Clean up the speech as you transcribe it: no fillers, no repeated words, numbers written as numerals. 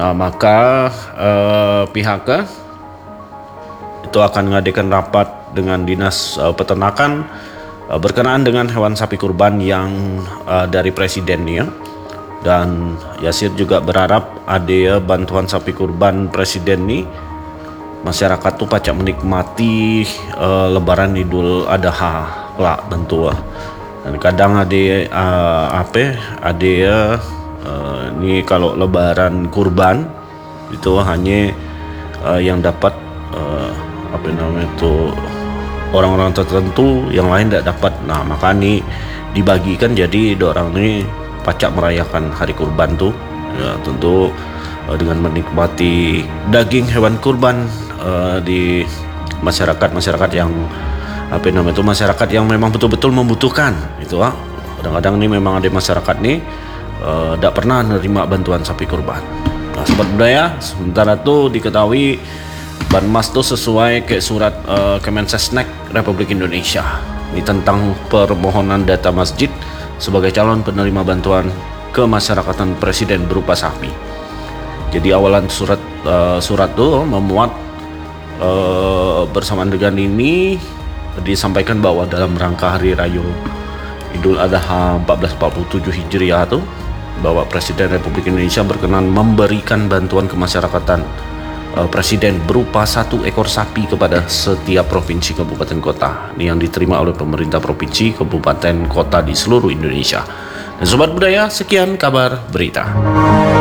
Maka pihaknya itu akan mengadakan rapat dengan dinas peternakan berkenaan dengan hewan sapi kurban yang dari presiden ya. Dan Yasir juga berharap ada bantuan sapi kurban presiden nih, masyarakat tuh pacak menikmati lebaran Idul Adha lah bentuk. Dan kadang ada ini kalau lebaran kurban itu hanya yang dapat orang-orang tertentu, yang lain tidak dapat. Nah, maka ini dibagikan jadi orang ini pacak merayakan hari kurban tuh ya, tentu dengan menikmati daging hewan kurban di masyarakat yang masyarakat yang memang betul-betul membutuhkan itu. Kadang-kadang ini memang ada masyarakat nih tidak pernah menerima bantuan sapi kurban. Nah, sobat budaya, sementara itu diketahui Banmas itu sesuai ke surat Kemensesnek Republik Indonesia ini tentang permohonan data masjid sebagai calon penerima bantuan kemasyarakatan presiden berupa sapi. Jadi awalan surat itu memuat bersamaan dengan ini disampaikan bahwa dalam rangka hari raya Idul Adha 1447 Hijriah itu, bahwa Presiden Republik Indonesia berkenan memberikan bantuan kemasyarakatan presiden berupa 1 ekor sapi kepada setiap provinsi, kabupaten, kota. Ini yang diterima oleh pemerintah provinsi, kabupaten, kota di seluruh Indonesia. Dan sobat budaya, sekian kabar berita.